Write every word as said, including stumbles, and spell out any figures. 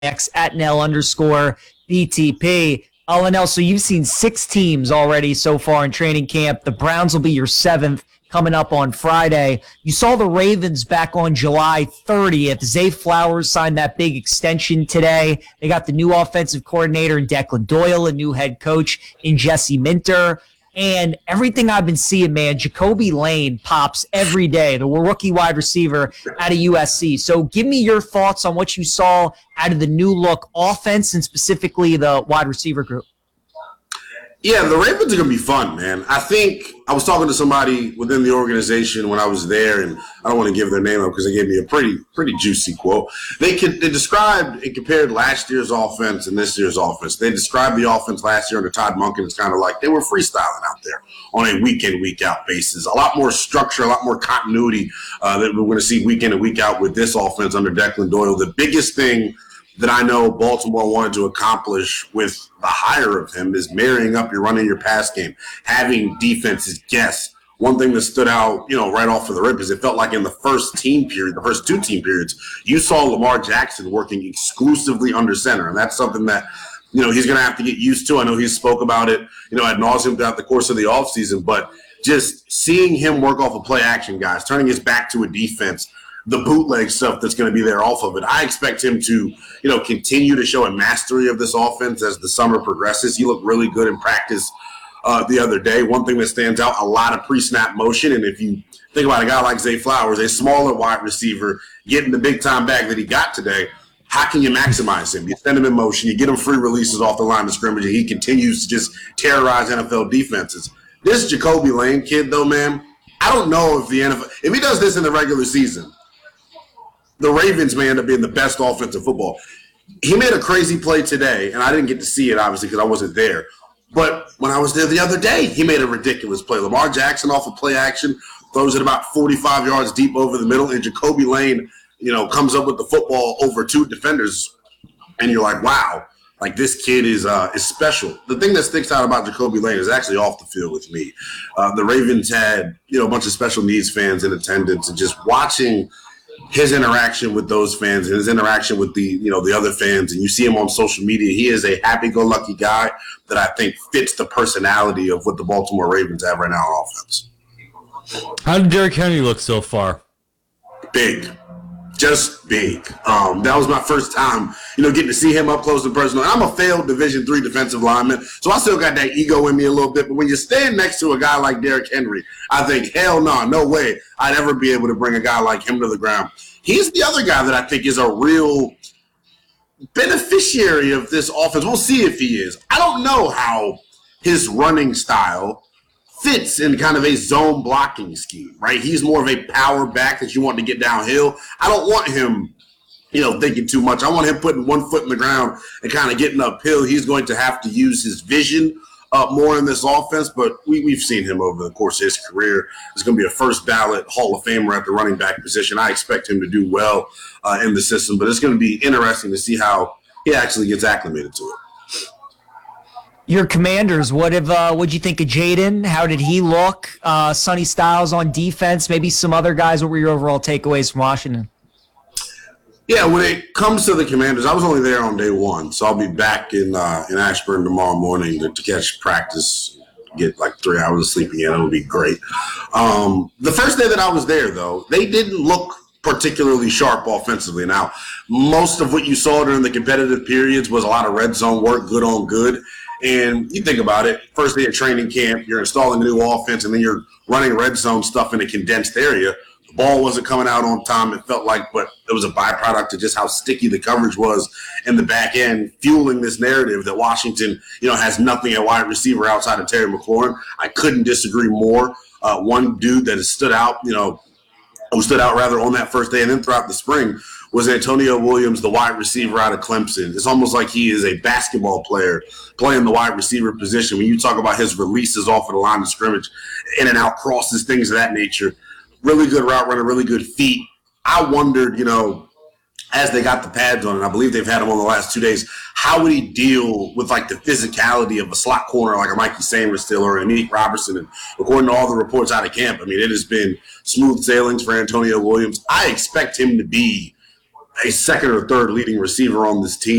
X at Nell underscore B T P. Uh, Linnell, so you've seen six teams already so far in training camp. The Browns will be your seventh coming up on Friday. You saw the Ravens back on July thirtieth. Zay Flowers signed that big extension today. They got the new offensive coordinator in Declan Doyle, a new head coach in Jesse Minter. And everything I've been seeing, man, Jacoby Lane pops every day, the rookie wide receiver out of U S C. So give me your thoughts on what you saw out of the new look offense and specifically the wide receiver group. Yeah, the Ravens are going to be fun, man. I think I was talking to somebody within the organization when I was there, and I don't want to give their name up because they gave me a pretty pretty juicy quote. They could, they described and compared last year's offense and this year's offense. They described the offense last year under Todd Monken as kind of like they were freestyling out there on a week-in, week-out basis. A lot more structure, a lot more continuity uh, that we're going to see week in and week out with this offense under Declan Doyle. The biggest thing that I know Baltimore wanted to accomplish with the hire of him is marrying up your running your pass game, having defenses guess. One thing that stood out, you know, right off of the rip is it felt like in the first team period, the first two team periods, you saw Lamar Jackson working exclusively under center. And that's something that, you know, he's going to have to get used to. I know he spoke about it, you know, ad nauseum throughout the course of the offseason, but just seeing him work off of play action, guys, turning his back to a defense, the bootleg stuff that's going to be there off of it. I expect him to, you know, continue to show a mastery of this offense as the summer progresses. He looked really good in practice uh, the other day. One thing that stands out, a lot of pre-snap motion. And if you think about a guy like Zay Flowers, a smaller wide receiver, getting the big-time bag that he got today, how can you maximize him? You send him in motion, you get him free releases off the line of scrimmage, and he continues to just terrorize N F L defenses. This Jacoby Lane kid, though, man, I don't know if the N F L – if he does this in the regular season – the Ravens may end up being the best offensive football. He made a crazy play today, and I didn't get to see it, obviously, because I wasn't there. But when I was there the other day, he made a ridiculous play. Lamar Jackson off of play action, throws it about forty-five yards deep over the middle, and Jacoby Lane, you know, comes up with the football over two defenders, and you're like, wow, like this kid is uh, is special. The thing that sticks out about Jacoby Lane is actually off the field with me. Uh, the Ravens had, you know, a bunch of special needs fans in attendance, and just watching – his interaction with those fans and his interaction with the, you know, the other fans, and you see him on social media. He is a happy-go-lucky guy that I think fits the personality of what the Baltimore Ravens have right now on offense. How did Derrick Henry look so far? Big. Just big. Um, that was my first time, you know, getting to see him up close and personal. I'm a failed Division three defensive lineman, so I still got that ego in me a little bit. But when you stand next to a guy like Derrick Henry, I think, hell no, no way I'd ever be able to bring a guy like him to the ground. He's the other guy that I think is a real beneficiary of this offense. We'll see if he is. I don't know how his running style fits in kind of a zone blocking scheme, right? He's more of a power back that you want to get downhill. I don't want him, you know, thinking too much. I want him putting one foot in the ground and kind of getting uphill. He's going to have to use his vision uh, more in this offense, but we, we've seen him over the course of his career. He's going to be a first ballot Hall of Famer at the running back position. I expect him to do well uh, in the system, but it's going to be interesting to see how he actually gets acclimated to it. Your Commanders, what have uh, what'd you think of Jaden? How did he look? Uh, Sonny Styles on defense, maybe some other guys. What were your overall takeaways from Washington? Yeah, when it comes to the Commanders, I was only there on day one, so I'll be back in uh, in Ashburn tomorrow morning to, to catch practice, get like three hours of sleep again. It'll be great. Um, the first day that I was there, though, they didn't look particularly sharp offensively. Now, most of what you saw during the competitive periods was a lot of red zone work, good on good. And you think about it, first day of training camp, you're installing a new offense, and then you're running red zone stuff in a condensed area. The ball wasn't coming out on time, it felt like, but it was a byproduct of just how sticky the coverage was in the back end, fueling this narrative that Washington, you know, has nothing at wide receiver outside of Terry McLaurin. I couldn't disagree more. Uh, one dude that has stood out, you know, who stood out rather on that first day and then throughout the spring was Antonio Williams, the wide receiver out of Clemson. It's almost like he is a basketball player playing the wide receiver position. When you talk about his releases off of the line of scrimmage, in and out crosses, things of that nature, really good route runner, really good feet. I wondered, you know, as they got the pads on, and I believe they've had them on the last two days, how would he deal with, like, the physicality of a slot corner like a Mikey Sanders still or an Amik Robertson? And according to all the reports out of camp, I mean, it has been smooth sailings for Antonio Williams. I expect him to be a second or third leading receiver on this team.